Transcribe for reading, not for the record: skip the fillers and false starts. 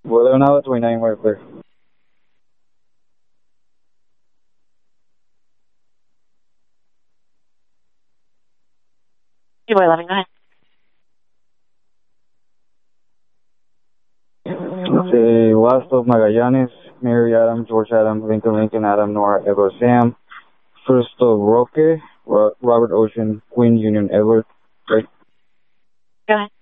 Well, they're now at 29 right there. You boy, let me go ahead. Say Last of Magallanes, Mary Adam, George Adam, Lincoln Adam, Nora Edward Sam, First of Roque, Robert Ocean, Queen Union Edward. Right? Go ahead.